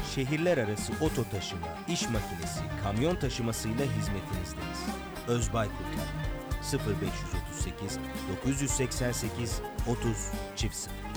şehirler arası oto taşıma, iş makinesi, kamyon taşımasıyla hizmetinizdeyiz. Özbay Kurtar 0538 988 30 00